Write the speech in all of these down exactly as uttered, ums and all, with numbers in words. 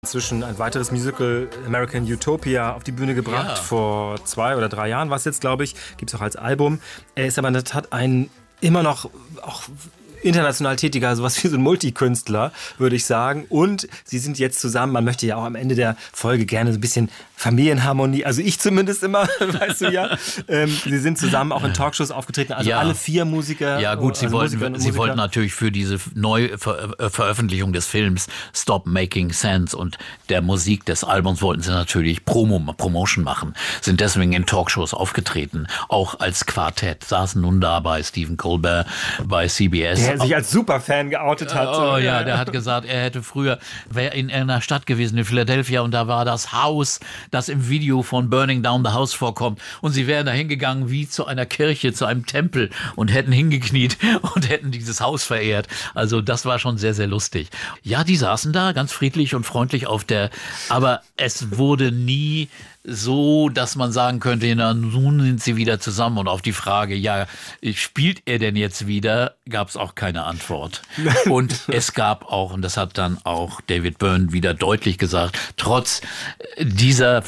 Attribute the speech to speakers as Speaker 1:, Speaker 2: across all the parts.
Speaker 1: Inzwischen ein weiteres Musical, American Utopia, auf die Bühne gebracht. Ja. Vor zwei oder drei Jahren war es jetzt, glaube ich. Gibt es auch als Album. Er ist aber in der Tat ein immer noch auch international tätiger, sowas wie so ein Multikünstler, würde ich sagen. Und sie sind jetzt zusammen, man möchte ja auch am Ende der Folge gerne so ein bisschen Familienharmonie, also ich zumindest immer, weißt du ja. Ähm, sie sind zusammen auch in Talkshows aufgetreten, also ja. alle vier Musiker.
Speaker 2: Ja gut, sie,
Speaker 1: also
Speaker 2: wollten, sie wollten natürlich für diese Neuveröffentlichung des Films Stop Making Sense und der Musik des Albums wollten sie natürlich Promo, Promotion machen, sind deswegen in Talkshows aufgetreten, auch als Quartett, saßen nun da bei Stephen Colbert, bei C B S.
Speaker 1: Der sich als Superfan geoutet hat.
Speaker 2: Oh ja, der hat gesagt, er hätte früher, wäre in einer Stadt gewesen, in Philadelphia, und da war das Haus, das im Video von Burning Down the House vorkommt. Und sie wären da hingegangen wie zu einer Kirche, zu einem Tempel und hätten hingekniet und hätten dieses Haus verehrt. Also das war schon sehr, sehr lustig. Ja, die saßen da ganz friedlich und freundlich auf der, aber es wurde nie so, dass man sagen könnte, na, nun sind sie wieder zusammen. Und auf die Frage, ja, spielt er denn jetzt wieder, gab es auch keine Antwort. Und es gab auch, und das hat dann auch David Byrne wieder deutlich gesagt, trotz dieser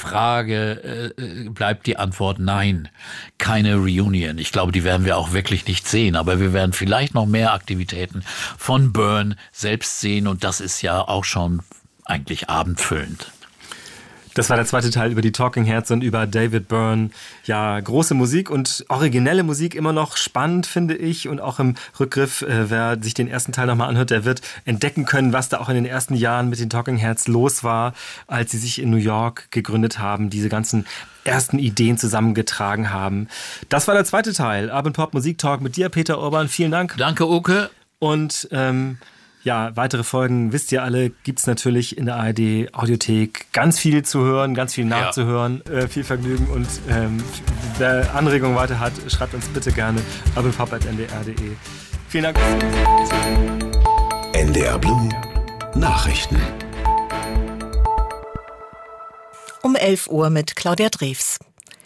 Speaker 2: Frage äh, bleibt die Antwort nein, keine Reunion. Ich glaube, die werden wir auch wirklich nicht sehen, aber wir werden vielleicht noch mehr Aktivitäten von Byrne selbst sehen, und das ist ja auch schon eigentlich abendfüllend.
Speaker 1: Das war der zweite Teil über die Talking Heads und über David Byrne. Ja, große Musik und originelle Musik, immer noch spannend, finde ich. Und auch im Rückgriff, äh, wer sich den ersten Teil nochmal anhört, der wird entdecken können, was da auch in den ersten Jahren mit den Talking Heads los war, als sie sich in New York gegründet haben, diese ganzen ersten Ideen zusammengetragen haben. Das war der zweite Teil. Abend Pop Musik Talk mit dir, Peter Urban. Vielen Dank.
Speaker 2: Danke, Oke.
Speaker 1: Und ähm, ja, weitere Folgen, wisst ihr alle, gibt's natürlich in der A R D Audiothek. Ganz viel zu hören, ganz viel nachzuhören. Ja. Äh, viel Vergnügen, und ähm, wer Anregungen weiter hat, schreibt uns bitte gerne abendpop at n d r punkt d e. Vielen Dank.
Speaker 3: N D R Blue Nachrichten.
Speaker 4: Um elf Uhr mit Claudia Drews.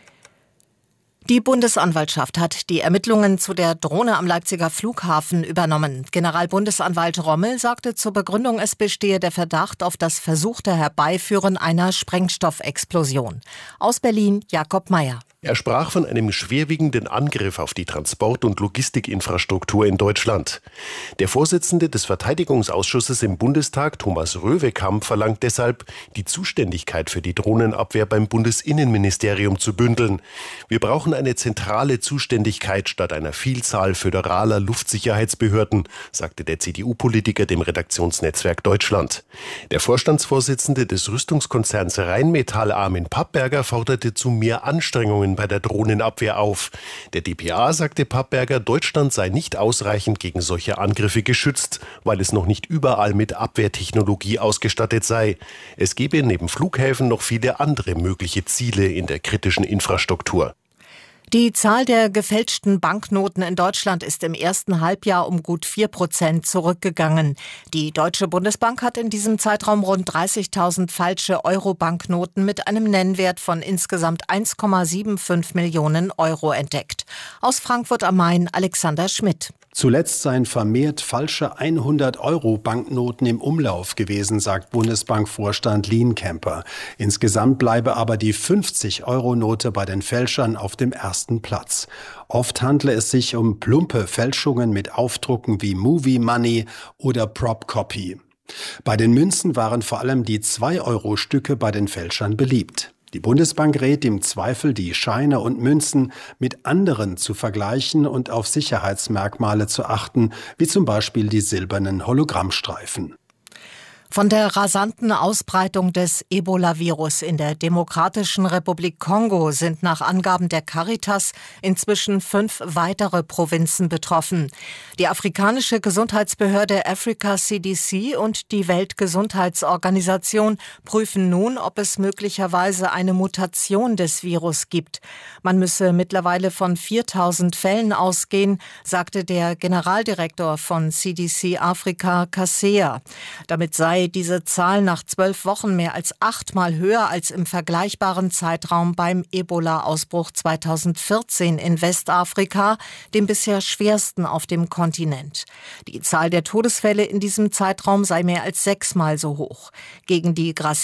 Speaker 4: Die Bundesanwaltschaft hat die Ermittlungen zu der Drohne am Leipziger Flughafen übernommen. Generalbundesanwalt Rommel sagte zur Begründung, es bestehe der Verdacht auf das versuchte Herbeiführen einer Sprengstoffexplosion. Aus Berlin Jakob Mayer.
Speaker 5: Er sprach von einem schwerwiegenden Angriff auf die Transport- und Logistikinfrastruktur in Deutschland. Der Vorsitzende des Verteidigungsausschusses im Bundestag, Thomas Röwekamp, verlangt deshalb, die Zuständigkeit für die Drohnenabwehr beim Bundesinnenministerium zu bündeln. Wir brauchen eine zentrale Zuständigkeit statt einer Vielzahl föderaler Luftsicherheitsbehörden, sagte der C D U-Politiker dem Redaktionsnetzwerk Deutschland. Der Vorstandsvorsitzende des Rüstungskonzerns Rheinmetall, Armin Pappberger, forderte zu mehr Anstrengungen bei der Drohnenabwehr auf. Der D P A sagte Pappberger, Deutschland sei nicht ausreichend gegen solche Angriffe geschützt, weil es noch nicht überall mit Abwehrtechnologie ausgestattet sei. Es gebe neben Flughäfen noch viele andere mögliche Ziele in der kritischen Infrastruktur.
Speaker 4: Die Zahl der gefälschten Banknoten in Deutschland ist im ersten Halbjahr um gut vier Prozent zurückgegangen. Die Deutsche Bundesbank hat in diesem Zeitraum rund dreißigtausend falsche Euro-Banknoten mit einem Nennwert von insgesamt eins Komma fünfundsiebzig Millionen Euro entdeckt. Aus Frankfurt am Main Alexander Schmidt.
Speaker 6: Zuletzt seien vermehrt falsche hundert-Euro-Banknoten im Umlauf gewesen, sagt Bundesbankvorstand Lienkemper. Insgesamt bleibe aber die fünfzig-Euro-Note bei den Fälschern auf dem ersten Platz. Oft handle es sich um plumpe Fälschungen mit Aufdrucken wie Movie Money oder Prop Copy. Bei den Münzen waren vor allem die zwei-Euro-Stücke bei den Fälschern beliebt. Die Bundesbank rät im Zweifel, die Scheine und Münzen mit anderen zu vergleichen und auf Sicherheitsmerkmale zu achten, wie zum Beispiel die silbernen Hologrammstreifen.
Speaker 4: Von der rasanten Ausbreitung des Ebola-Virus in der Demokratischen Republik Kongo sind nach Angaben der Caritas inzwischen fünf weitere Provinzen betroffen. Die afrikanische Gesundheitsbehörde Africa C D C und die Weltgesundheitsorganisation prüfen nun, ob es möglicherweise eine Mutation des Virus gibt. Man müsse mittlerweile von viertausend Fällen ausgehen, sagte der Generaldirektor von C D C Afrika, Kaseya. Damit sei diese Zahl nach zwölf Wochen mehr als achtmal höher als im vergleichbaren Zeitraum beim Ebola-Ausbruch zweitausendvierzehn in Westafrika, dem bisher schwersten auf dem Kontinent. Die Zahl der Todesfälle in diesem Zeitraum sei mehr als sechsmal so hoch. Gegen die grassierende